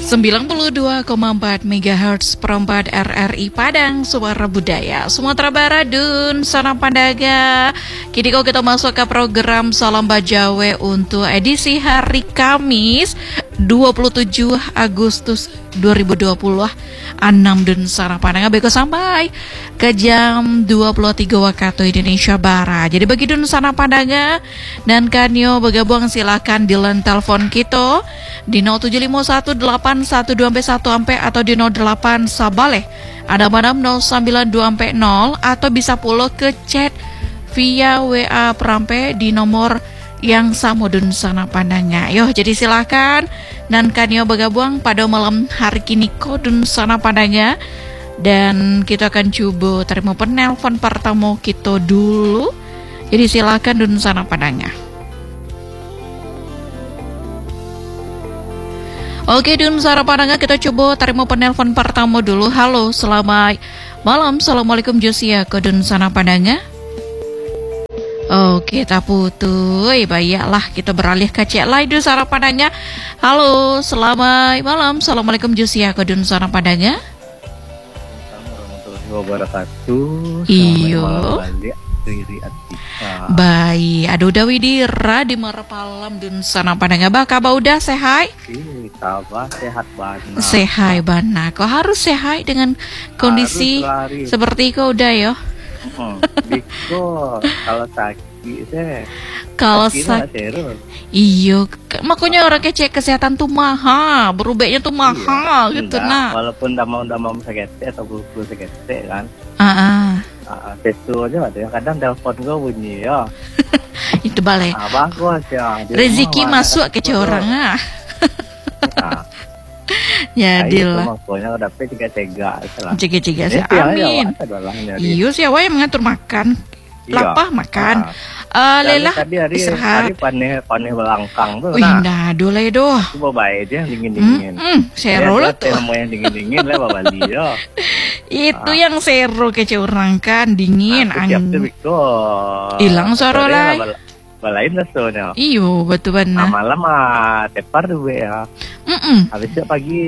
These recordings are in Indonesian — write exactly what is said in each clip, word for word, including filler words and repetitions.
sembilan puluh dua koma empat megahertz perempat R R I Padang, Suara Budaya Sumatera Barat, Dun Sana Pandaga. Kini kalau kita masuk ke program Salam Bajawe untuk edisi hari Kamis dua puluh tujuh Agustus dua ribu dua puluh enam Dun Sana Pandaga beko sampai ke jam dua puluh tiga waktu Indonesia Barat. Jadi bagi Dun Sana Pandaga dan Kanyo bergabung silakan di line telepon kita di nol tujuh lima satu delapan satu dua satu ampe atau di nol delapan Sabale ada madam nol sembilan dua ampe nol atau bisa pula ke chat via W A perampe di nomor yang sama Dun Sana Pandangnya. Yo, jadi silakan dan Kanyo bergabung pada malam hari kini ko Dun Sana Pandangnya. Dan kita akan coba terima penelpon pertama kita dulu. Jadi silakan Dun Sana Pandangnya. Oke Dun Sana Pandangnya, kita coba terima penelpon pertama dulu. Halo, selamat malam. Assalamualaikum Josia ke Dun Sana Pandangnya. Oke, tak putus. Baiklah, kita beralih ke cek lain Dun Sana Pandangnya. Halo, selamat malam. Assalamualaikum Josia ke Dun Sana Pandangnya. Assalamualaikum warahmatullahi wabarakatuh. Iyo. Baik, aduh Dawi Dira di Marapalam Dun Sana Pandangnya. Bah, kabar udah sehat? Ih, kabar sehat banget. Sehat banget. Kau harus sehat dengan kondisi seperti kau udah ya. Hmm, Biko, kalau sakit deh. Kalau sakit, iyo, makanya orang kecek kesehatan tuh mahal, berubahnya tuh mahal iya, gitu enggak, nah. Walaupun damam-damam sakit atau bulu sakit kan. Ah, ah, testu aja ada yang kadang telepon gue bunyi ya. Itu balai. Ah, bagus ya. Rezeki masuk ke orang ah. Nah, Jadilah. Pokoknya udah pe tiga tiga salah. Tiga-tiga sih. Amin. Iyo sih awalnya mengatur makan. Lapah makan. Eh Lela istirahat. Tadi paneh paneh belangkang tuh. Wih, nah dole doh. Coba baik aja dingin-dingin. Hmm, seru lo tuh. Mau yang dingin-dingin lah Bapak Lio. Itu yang seru kece orang kan dingin angin. Hilang Hilang suara lain. Balain lah soalnya. Iyo betul benar. Nah, malam ah tepar dulu ya. Mm-mm. Habisnya pagi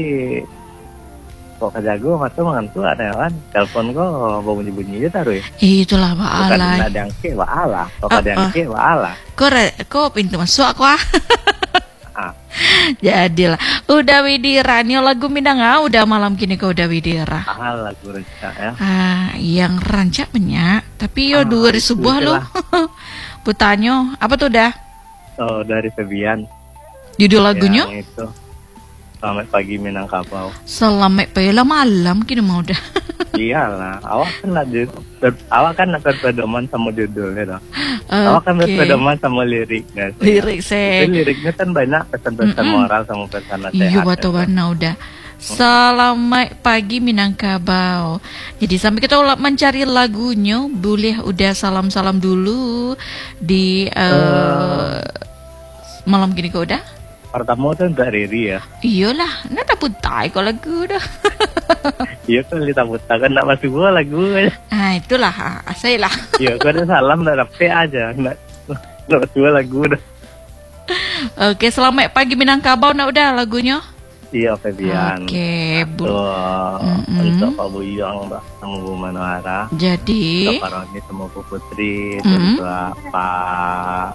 kok kejago mata mengantuk ada kan. Telepon kok bawa bunyi-bunyi aja taruh ya. Itulah Pak Bukan Allah. ada yang ke Pak Allah. Kok ada yang ke Pak Allah. Kok kok pintu masuk aku ah. Ah. Jadilah. Udah Widira nih lagu Minang ah udah malam kini kau udah Widira. Ah lagu rencana ya. Ah, yang rancak banyak. Tapi yo Ah, dua hari itu subuh lo. Putanyo, apa tuh dah? Oh, dari Febian. Judul lagunya? Yang itu. Selamat pagi Minangkabau. Selamat pagi malam kini mau dah. Iyalah, awak kan ada awak kan ada pedoman sama judulnya dah. Okay. Awak kan berpedoman sama liriknya. Lirik saya. Liriknya kan banyak pesan-pesan Mm-mm. moral sama pesan nasihat. Iya betul benar udah. Selamat pagi Minangkabau. Jadi sampai kita mencari lagunya, boleh udah salam-salam dulu di uh, uh, malam gini kau udah? Pertama tuh Mbak Riri ya. Iyalah, nggak dapat tai kau lagu dah. Iya kan kita putar kan nggak masuk gua lagu. Ah itulah, saya lah. Iya, gua ada salam udah dapet aja, nggak nggak masuk gua lagu dah. Oke, selamat pagi Minangkabau, nah udah lagunya. Iya Febian. Oke, Bu. Mm-hmm. Untuk Pak Buyong, Mbak, sama Bu Manwara. Jadi. Untuk Pak Roni sama Bu Putri, Mm-hmm. untuk Pak.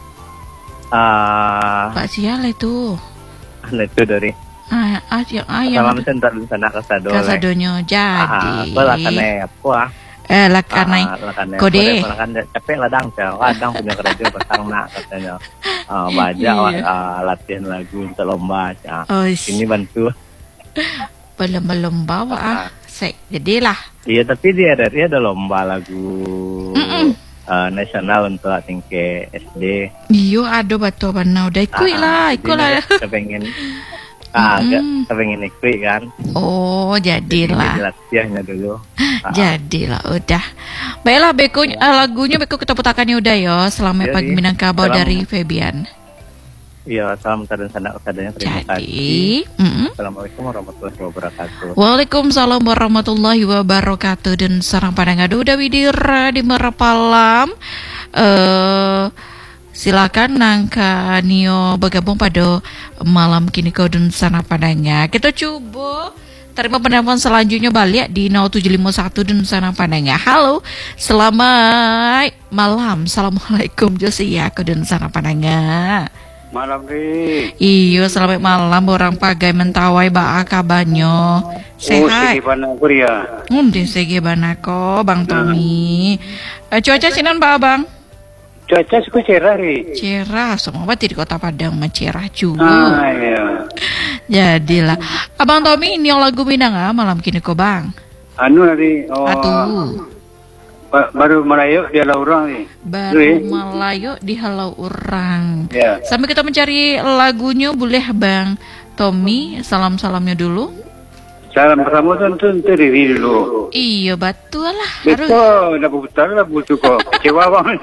Uh, Pak Sial itu. Itu dari. Ah, ah, yang ayam. Salam sentar di sana kasado. Kasadonyo jadi. Ah, lakane apa? Eh, lakane. Ah, kode. Lakane capek ladang, ladang punya kerja petang nak katanya. Uh, baca uh, latihan lagu untuk lomba ya. Oh, ini bantu belum-belum bawa ah. Saya jadilah. Iya tapi dia ada dia ada lomba lagu uh, nasional untuk tingkat S D. Iyo ada batu benar udah ikut lah, ikut lah. Kepengen ah, mm-hmm. kepengen ikut kan. Oh jadilah. Jadi latihannya dulu. Jadilah udah. Baiklah Beko uh, lagunya Beko kita putarkannya udah yo. Selamat pagi Minangkabau dari Febian. Iya, salam dan sana keadanya terima Jadi, kasih. Mm-mm. Assalamualaikum warahmatullahi wabarakatuh. Waalaikumsalam warahmatullahi wabarakatuh. Dan sarang Padang Adu Widira di Merapalam. Eh uh, Silakan nangka Nio bergabung pada malam kini kau dan sana padanya. Kita coba terima penelpon selanjutnya balik di nol tujuh lima satu dan sana padanya. Halo, selamat malam. Assalamualaikum Josia kau dan sana padanya. Malam ri. Iyo, selamat malam orang pagai mentawai ba kabanyo. Sehat. Oh, sige ba na Korea? Hmm, di segi banako, Bang Tommy. Eh, cuaca sinan ba Bang? Cuaca cukup cerah ri. Cerah, semua berarti di Kota Padang mah cerah juga. Ah iya. Jadilah. Abang Tommy ini yang lagu Minang ah, malam kini kok Bang. Anu nanti oh. Atuh. Ba- baru Melayu dia lah orang nih. Baru Ri. Melayu di halau orang. Ya. Sampai kita mencari lagunya boleh Bang Tommy, salam-salamnya dulu. Salam pertama tu tu tu diri dulu. Iya betul lah. Harus. Betul, dah putar lah butuh kok. Kecewa banget.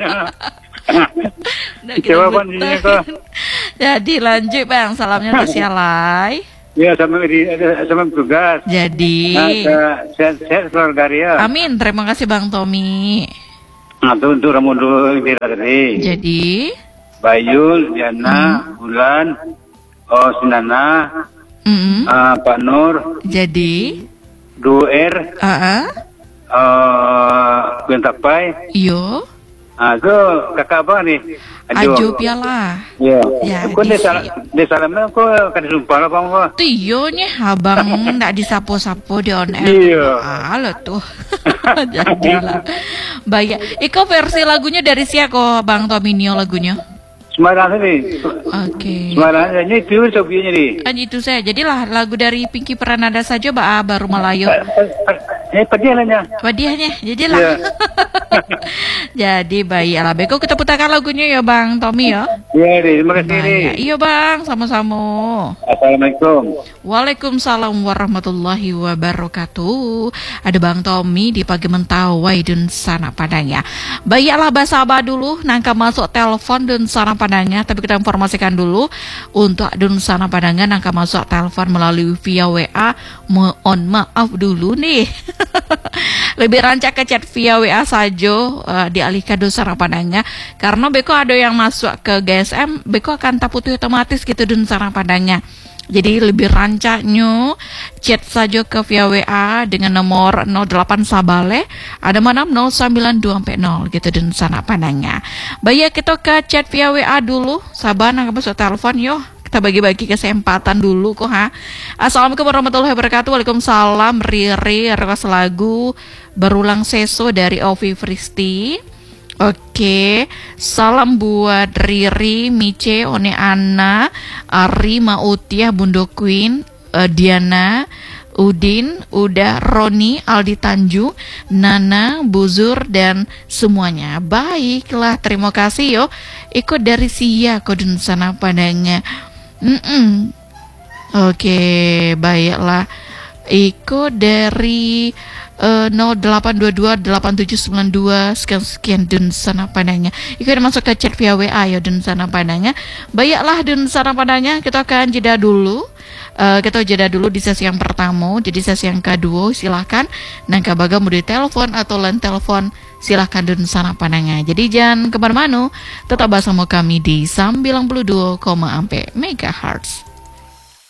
Dah Kecewa kita banget ini kok. Jadi lanjut Bang, salamnya ke Sialai. Ya sama di ada sama tugas. Jadi Nah, saya saya keluarga dia. amin, terima kasih Bang Tommy. Nah, tu untuk ramu dulu di tadi. Jadi Bayul, Diana, Bulan, oh Sinana, mm, ah, Pak Nur, jadi Duer, ah uh, uh, Gentapai, yo ah tu kakak apa ni? ajo piala. Ya. Ya, Kau di dia salam, dia salamnya kau kan sumpah lah bang kau. Tiyonya abang ndak disapo-sapo di on air. Iya. Halo tuh. Jadilah. Baik. Iko versi lagunya dari siapa Bang Tommy Nio lagunya? Semarang ni. Oke. Semarang ni tu sobinya ni. Kan itu saya. Jadilah lagu dari Pinky Pranada saja Ba baru Melayu. Eh padiah lah nya. Wadiahnya. Jadilah. Ya. Jadi baik lah. Beko kita putarkan lagunya ya Bang Tommy ya. Ya, Ri. Terima kasih Ri. Baik. Iya Bang, sama-sama. Assalamualaikum. Waalaikumsalam warahmatullahi wabarakatuh. Ada Bang Tommy di pagi mentawai dan sana padanya. Baiklah bahasa Abah dulu, nangka masuk telepon dan sana padanya. Tapi kita informasikan dulu untuk dan sana padanya nangka masuk telepon melalui via W A. Mohon maaf dulu nih. Lebih rancak ke chat via W A saja uh, dialihkan dan sana padanya. Karena beko ada yang masuk ke G S M, beko akan taputi otomatis gitu dan sana padanya. Jadi lebih rancaknya chat saja ke via W A dengan nomor nol delapan Sabale ada mana nol sembilan dua nol gitu dan sana pandannya. Baik kita ke chat via W A dulu. Sabar nang masuk telepon yo. Kita bagi-bagi kesempatan dulu kok ha. Assalamualaikum warahmatullahi wabarakatuh. Waalaikumsalam. Riri request lagu berulang seso dari Ovi Fristi. Oke, salam buat Riri, Mice, One Ana, Ari, Mautiah, Bundo Queen, uh, Diana, Udin, Uda, Roni, Aldi Tanjung, Nana, Buzur, dan semuanya. Baiklah, terima kasih yo. Ikut dari Sia, kodun sana padanya. Mm-mm. Oke, baiklah. Ikut dari uh, nol delapan dua dua delapan tujuh sembilan dua sekian sekian dan sana padanya. Ikut masuk ke chat via W A ya dan sana padanya. Baiklah dan sana padanya kita akan jeda dulu. Uh, kita jeda dulu di sesi yang pertama. Jadi sesi yang kedua silahkan nangka baga mau di telepon atau lain telepon silahkan dan sana padanya. Jadi jangan kemana-mana, tetap bersama kami di sembilan puluh dua koma empat megahertz.